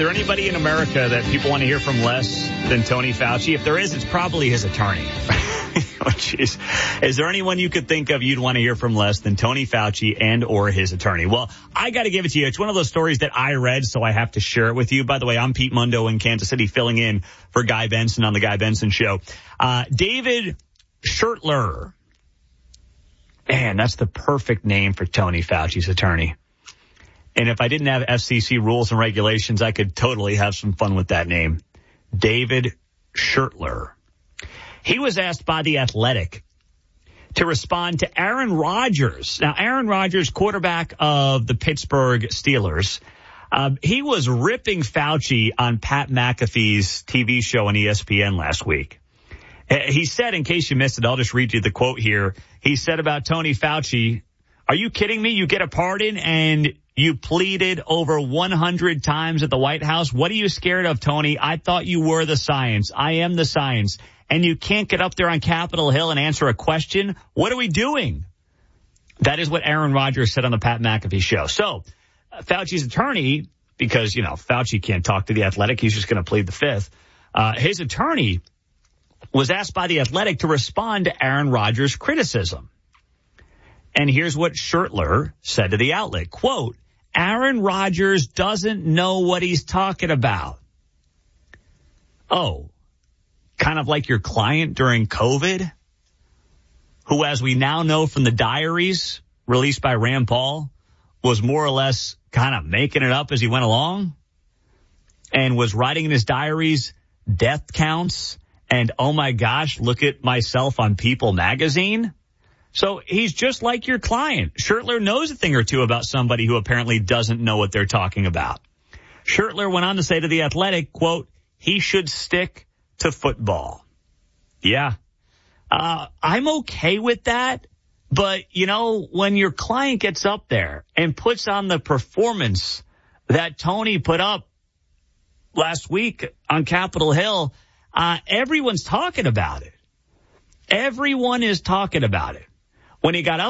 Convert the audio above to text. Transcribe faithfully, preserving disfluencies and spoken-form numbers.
there anybody in America that people want to hear from less than Tony Fauci? If there is, it's probably his attorney. Oh, jeez. Is there anyone you could think of you'd want to hear from less than Tony Fauci and or his attorney? Well, I got to give it to you. It's one of those stories that I read, so I have to share it with you. By the way, I'm Pete Mundo in Kansas City, filling in for Guy Benson on the Guy Benson Show. Uh, David Schertler. Man, that's the perfect name for Tony Fauci's attorney. And if I didn't have F C C rules and regulations, I could totally have some fun with that name. David Schertler. He was asked by The Athletic to respond to Aaron Rodgers. Now, Aaron Rodgers, quarterback of the Pittsburgh Steelers, uh, he was ripping Fauci on Pat McAfee's T V show on E S P N last week. He said, in case you missed it, I'll just read you the quote here. He said about Tony Fauci, "Are you kidding me? You get a pardon and you pleaded over one hundred times at the White House. What are you scared of, Tony? I thought you were the science. I am the science. And you can't get up there on Capitol Hill and answer a question? What are we doing?" That is what Aaron Rodgers said on the Pat McAfee show. So uh, Fauci's attorney, because, you know, Fauci can't talk to The Athletic. He's just going to plead the fifth. Uh, his attorney was asked by The Athletic to respond to Aaron Rodgers' criticism. And here's what Schertler said to the outlet. Quote, "Aaron Rodgers doesn't know what he's talking about." Oh, kind of like your client during COVID, who, as we now know from the diaries released by Rand Paul, was more or less kind of making it up as he went along and was writing in his diaries death counts and, oh my gosh, look at myself on People magazine. So he's just like your client. Schertler knows a thing or two about somebody who apparently doesn't know what they're talking about. Schertler went on to say to The Athletic, quote, "He should stick to football." Yeah, uh, I'm okay with that. But, you know, when your client gets up there and puts on the performance that Tony put up last week on Capitol Hill, uh, everyone's talking about it. Everyone is talking about it. When he got up